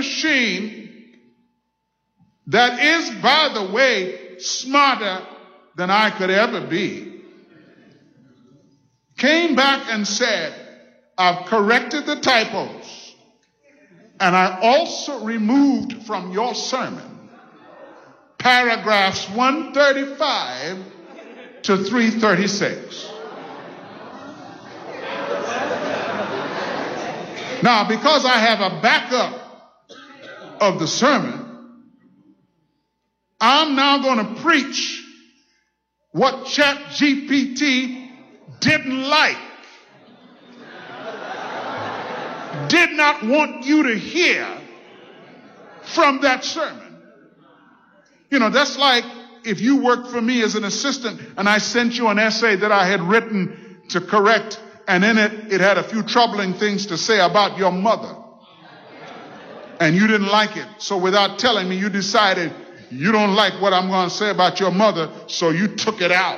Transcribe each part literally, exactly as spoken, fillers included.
machine that is, by the way, smarter than I could ever be, came back and said, I've corrected the typos, and I also removed from your sermon paragraphs one thirty-five to three thirty-six. Now, because I have a backup of the sermon, I'm now going to preach what ChatGPT didn't like, did not want you to hear from that sermon. You know, that's like if you worked for me as an assistant and I sent you an essay that I had written to correct, and in it, it had a few troubling things to say about your mother. And you didn't like it. So without telling me, you decided you don't like what I'm going to say about your mother, so you took it out.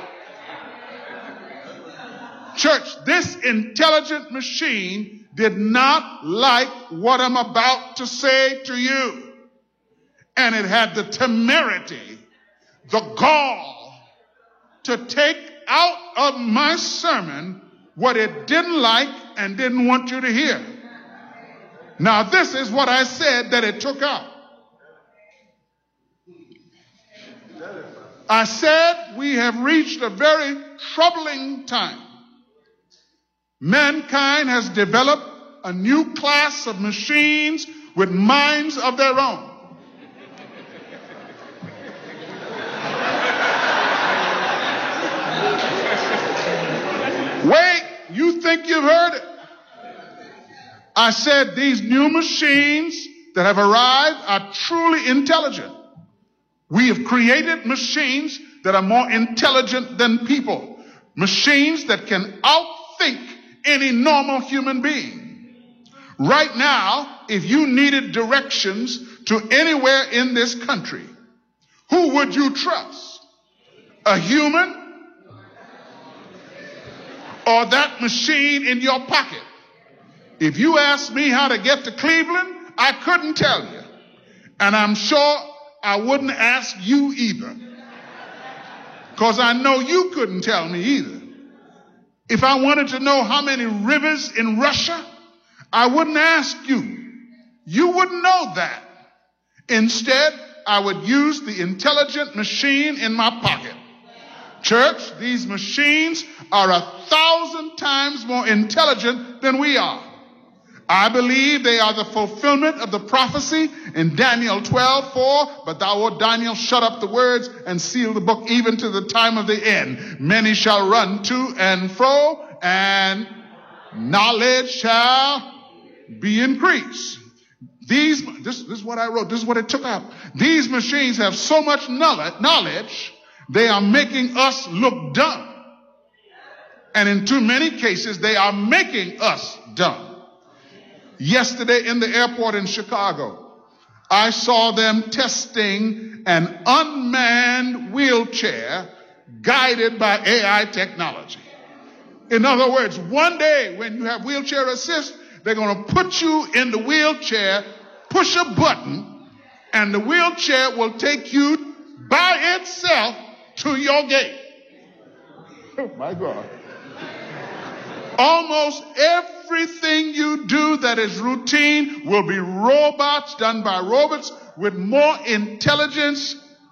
Church, this intelligent machine did not like what I'm about to say to you. And it had the temerity, the gall, to take out of my sermon what it didn't like and didn't want you to hear. Now, this is what I said that it took out. I said we have reached a very troubling time. Mankind has developed a new class of machines with minds of their own. Wait, you think you've heard it? I said these new machines that have arrived are truly intelligent. We have created machines that are more intelligent than people. Machines that can outthink any normal human being. Right now, if you needed directions to anywhere in this country, who would you trust? A human? Or that machine in your pocket? If you asked me how to get to Cleveland, I couldn't tell you. And I'm sure I wouldn't ask you either. Because I know you couldn't tell me either. If I wanted to know how many rivers in Russia, I wouldn't ask you. You wouldn't know that. Instead, I would use the intelligent machine in my pocket. Church, these machines are a thousand times more intelligent than we are. I believe they are the fulfillment of the prophecy in Daniel twelve four, but thou, O Daniel, shut up the words and seal the book even to the time of the end. Many shall run to and fro, and knowledge shall be increased. These, this, this is what I wrote, this is what it took out. These machines have so much knowledge, they are making us look dumb. And in too many cases, they are making us dumb. Yesterday in the airport in Chicago, I saw them testing an unmanned wheelchair guided by A I technology. In other words, one day when you have wheelchair assist, they're going to put you in the wheelchair, push a button, and the wheelchair will take you by itself to your gate. Oh my God. Almost everything you do that is routine will be robots, done by robots with more intelligence,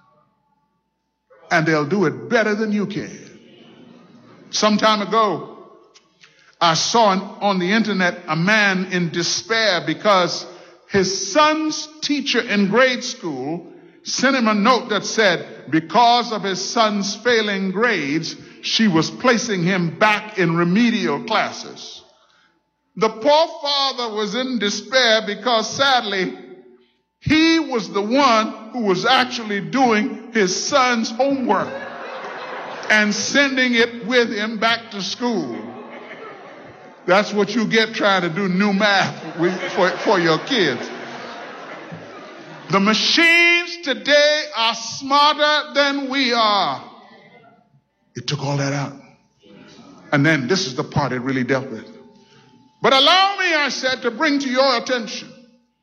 and they'll do it better than you can. Some time ago, I saw on the internet a man in despair because his son's teacher in grade school sent him a note that said, because of his son's failing grades, she was placing him back in remedial classes. The poor father was in despair because sadly, he was the one who was actually doing his son's homework and sending it with him back to school. That's what you get trying to do new math with, for, for your kids. The machines today are smarter than we are. It took all that out. And then this is the part it really dealt with. But allow me, I said, to bring to your attention